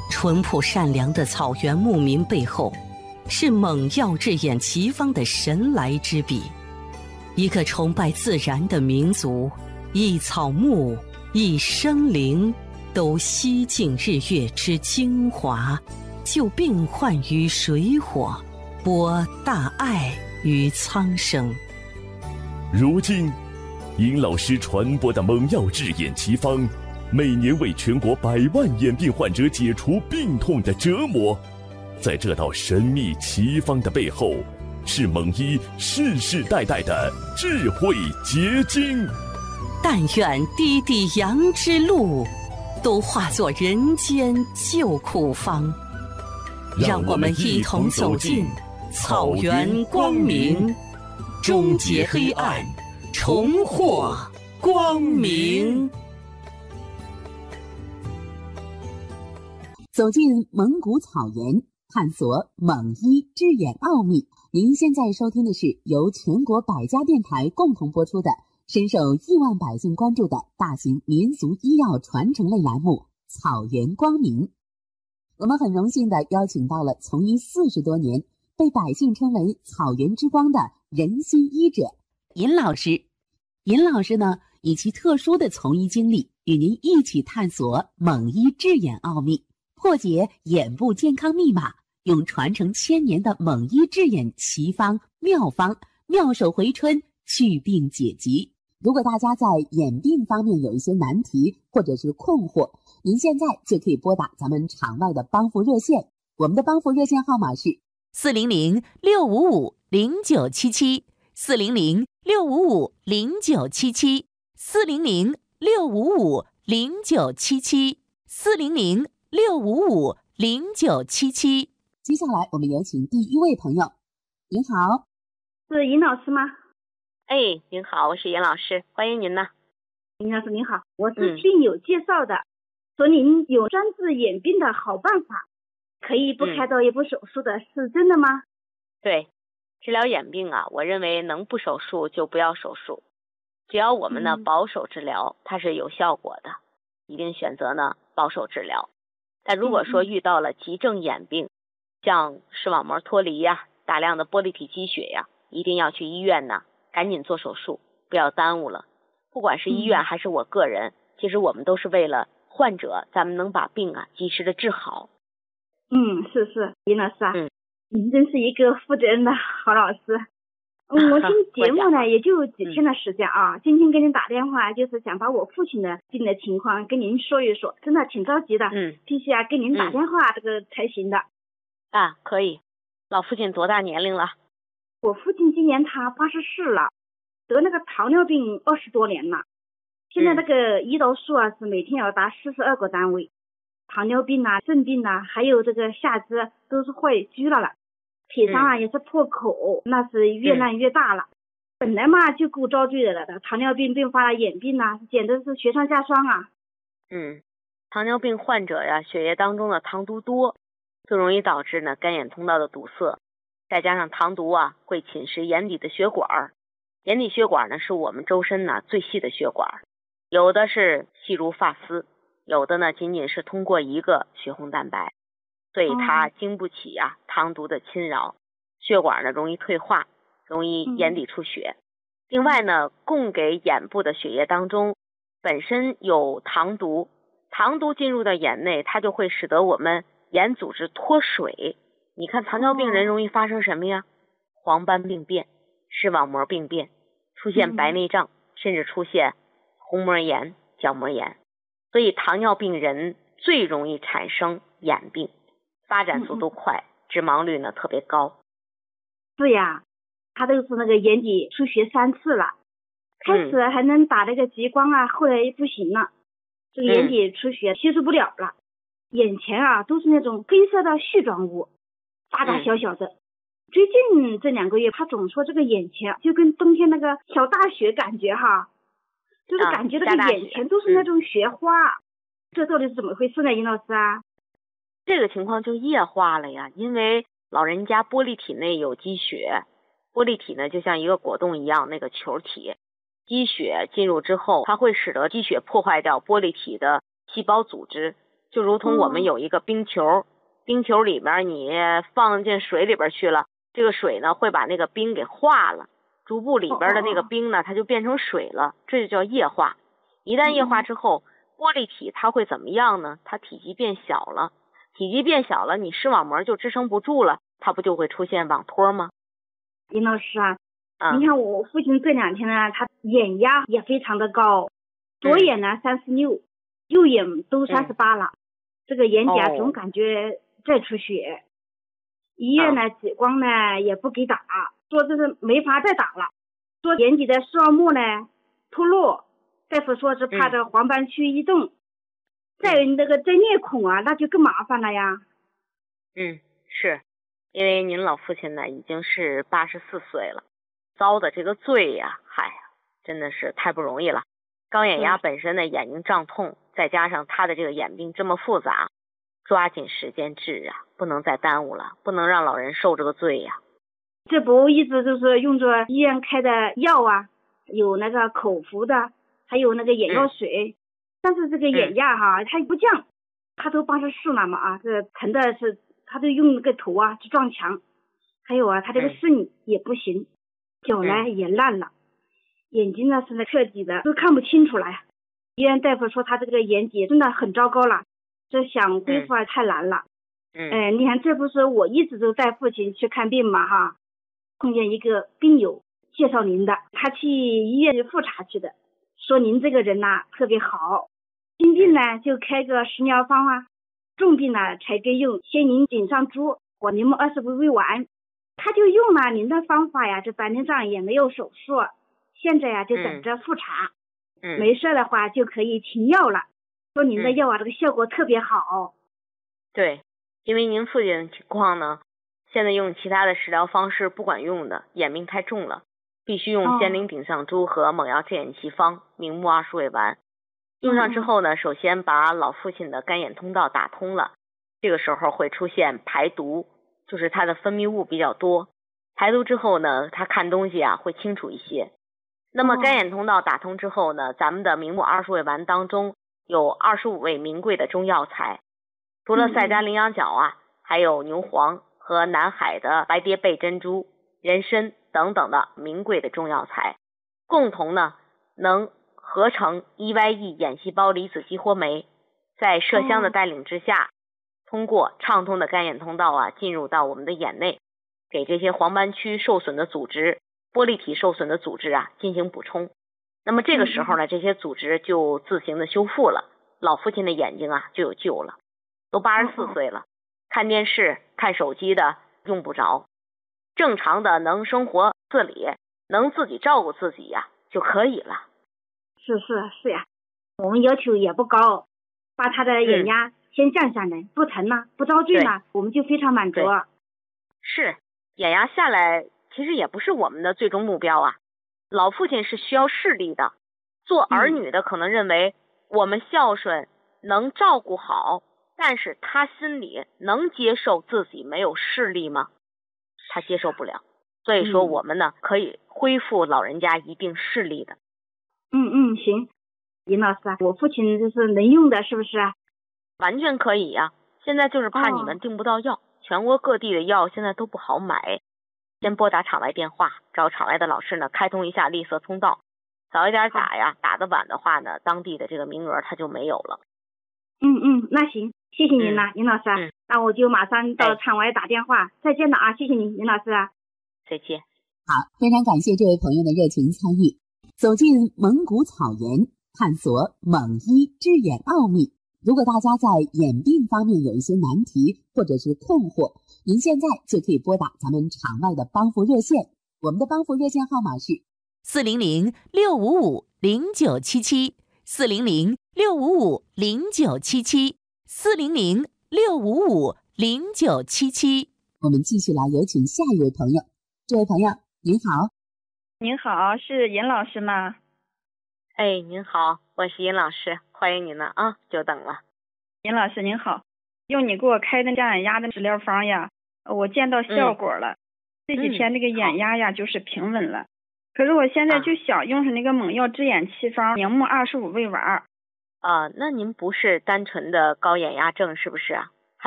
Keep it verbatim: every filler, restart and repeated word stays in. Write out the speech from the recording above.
淳朴善良的草原牧民背后，是猛药智眼齐方的神来之笔。一个崇拜自然的民族，一草木，一生灵，都吸尽日月之精华，救病患于水火，播大爱于苍生。 如今，尹老师传播的猛药智眼齐方，每年为全国百万眼病患者解除病痛的折磨。在这道神秘奇方的背后，是猛医世世代代的智慧结晶。 但愿滴滴阳之路，都化作人间救苦方。让我们一同走进草原光明，终结黑暗，重获光明。 走进蒙古草原，探索蒙医智眼奥秘。您现在收听的是由全国百家电台共同播出的深受亿万百姓关注的大型民俗医药传承类栏目《草原光明》。我们很荣幸地邀请到了从医四十多年，被百姓称为草原之光的仁心医者尹老师。尹老师呢，以其特殊的从医经历，与您一起探索蒙医智眼奥秘，破解眼部健康密码，用传承千年的蒙医智眼奇方妙方，妙手回春，祛病解疾。如果大家在眼病方面有一些难题或者是困惑，您现在就可以拨打咱们场外的帮扶热线，我们的帮扶热线号码是四零零六五五零九七七，四零零六五五零九七七，四零零六五五零九七七，四零零六五五零九七七。 接下来我们有请第一位朋友。您好， 是尹老师吗？ 哎，您好，我是尹老师，欢迎您呢。 尹老师您好，我是病友介绍的，嗯、说您有专治眼病的好办法，可以不开刀也不手术的，嗯、是真的吗？ 对，治疗眼病啊，我认为能不手术就不要手术，只要我们呢、嗯、保守治疗，它是有效果的，一定选择呢保守治疗。但如果说遇到了急症眼病，嗯、像视网膜脱离呀、大量的玻璃体积血呀，一定要去医院呢赶紧做手术，不要耽误了。不管是医院还是我个人，嗯、其实我们都是为了患者，咱们能把病啊及时的治好。 嗯，是是，尹老师啊，嗯，您真是一个负责任的好老师。嗯，我听节目呢也就几天的时间啊，嗯、今天给您打电话就是想把我父亲的病的情况跟您说一说，真的挺着急的，嗯，必须要跟您打电话、嗯、这个才行的。 啊，可以。老父亲多大年龄了？ 我父亲今年他八十四了，得那个糖尿病二十多年了，现在那个胰岛素啊是每天要达四十二个单位，糖尿病啊、肾病啊，还有这个下肢都是坏疽了了，腿上啊、嗯、也是破口，那是越烂越大了。嗯、本来嘛就够遭罪的了，糖尿病并发了眼病啊，简直是雪上加霜啊。 嗯，糖尿病患者呀，血液当中的糖毒多，最容易导致呢肝眼通道的堵塞。再加上糖毒啊，会侵蚀眼底的血管，眼底血管呢是我们周身呢最细的血管，有的是细如发丝，有的呢仅仅是通过一个血红蛋白，所以它经不起啊糖毒的侵扰，血管呢容易退化，容易眼底出血。嗯、另外呢，供给眼部的血液当中本身有糖毒，糖毒进入到眼内，它就会使得我们眼组织脱水。你看糖尿病人容易发生什么呀？黄斑病变、视网膜病变，出现白内障，嗯、甚至出现虹膜炎、角膜炎。所以糖尿病人最容易产生眼病，发展速度快，嗯、致盲率呢特别高。 是呀，他都是那个眼底出血三次了，开始还能打那个激光啊，嗯、后来不行了，这个眼底出血吸收不了了，嗯、眼前啊都是那种黑色的絮状物。大大小小的，嗯、最近这两个月他总说这个眼前就跟冬天那个小大雪感觉哈，就是感觉这个眼前都是那种雪花，啊嗯、这到底是怎么回事呢，尹老师啊？ 这个情况就液化了呀，因为老人家玻璃体内有积血，玻璃体呢就像一个果冻一样，那个球体，积血进入之后，它会使得积血破坏掉玻璃体的细胞组织， 就如同我们有一个冰球，哦、冰球里边你放进水里边去了，这个水呢会把那个冰给化了，逐步里边的那个冰呢，它就变成水了，这就叫液化。一旦液化之后，玻璃体它会怎么样呢？它体积变小了，体积变小了，你视网膜就支撑不住了，它不就会出现网脱吗？ 林老师啊， 啊你看我父亲这两天呢，他眼压也非常的高，左眼呢三十六，右眼都三十八了，嗯、这个眼睑总感觉在出血，哦、医院呢激光呢也不给打，说这是没法再打了，说眼底的视网膜呢脱落，大夫说是怕这黄斑区移动，嗯、再有那个针裂孔啊，那就更麻烦了呀。 嗯，是因为您老父亲呢已经是八十四岁了，遭的这个罪呀，嗨呀，真的是太不容易了。高眼压本身的眼睛胀痛，再加上他的这个眼病这么复杂，抓紧时间治啊，不能再耽误了，不能让老人受这个罪呀。 这不一直就是用着医院开的药啊，有那个口服的，还有那个眼药水，嗯、但是这个眼压哈，它、嗯、不降，他都八十四了嘛啊，这疼的是他都用那个头啊去撞墙，还有啊，他这个视力也不行，嗯、脚呢也烂了。嗯眼睛呢是那彻底的都看不清楚了呀，医院大夫说他这个眼底真的很糟糕了，这想恢复啊太难了。嗯，哎，你看这不是我一直都带父亲去看病嘛哈，碰见一个病友介绍您的，他去医院复查去的，说您这个人呐、啊、特别好，轻病呢就开个食疗方啊，重病呢才给用仙灵顶上珠或柠檬二十五味丸，他就用了您的方法呀，这半天上也没有手术。现在呀、啊，就等着复查，嗯，没事的话就可以停药了。说您的药啊，嗯、这个效果特别好。 对，因为您父亲的情况呢，现在用其他的食疗方式不管用的，眼病太重了，必须用仙灵顶上珠和猛药治眼奇方、明目二十味丸。用上之后呢，首先把老父亲的干眼通道打通了，这个时候会出现排毒，就是他的分泌物比较多。排毒之后呢，他看东西啊会清楚一些。那么干眼通道打通之后呢，咱们的明目二十味丸当中有二十五味名贵的中药材，除了赛迦羚羊角啊，还有牛黄和南海的白蝶贝珍珠、人参等等的名贵的中药材，共同呢能合成 E Y E 眼细胞离子激活酶，在麝香的带领之下，通过畅通的干眼通道啊，进入到我们的眼内，给这些黄斑区受损的组织、玻璃体受损的组织啊进行补充。那么这个时候呢，这些组织就自行的修复了，老父亲的眼睛啊就有救了。都八十四岁了，看电视、看手机的用不着，正常的能生活自理，能自己照顾自己呀、啊、就可以了。 是是是呀，我们要求也不高，把他的眼压先降下来，嗯、不疼了，不遭罪了，我们就非常满足。 是，眼压下来其实也不是我们的最终目标啊。老父亲是需要视力的，做儿女的可能认为我们孝顺能照顾好，但是他心里能接受自己没有视力吗？他接受不了。所以说我们呢、嗯、可以恢复老人家一定视力的。 嗯嗯，行，尹老师啊，我父亲就是能用的，是不是啊？ 完全可以呀、啊。现在就是怕你们订不到药、哦，全国各地的药现在都不好买。先拨打场外电话，找场外的老师呢开通一下绿色通道，早一点打呀，打得晚的话呢，当地的这个名额它就没有了。 嗯嗯，那行，谢谢您了，尹、嗯、老师啊、嗯，那我就马上到场外打电话，再见了啊，谢谢您，尹老师啊， 再见。 好，非常感谢这位朋友的热情参与，走进蒙古草原，探索蒙医治眼奥秘。如果大家在眼病方面有一些难题或者是困惑，您现在就可以拨打咱们场外的帮扶热线，我们的帮扶热线号码是四零零六五五零九七七，四零零六五五零九七七，四零零六五五零九七七。 我们继续来有请下一位朋友。这位朋友您好。 您好，是尹老师吗？ 哎，您好，我是尹老师，欢迎您呢啊，久等了。 尹老师您好，用你给我开的降眼压的治疗方呀，我见到效果了、嗯、这几天那个眼压呀、嗯、就是平稳了。可是我现在就想用上那个猛药治眼奇方明目二十五味丸， 啊，那您不是单纯的高眼压症是不是啊？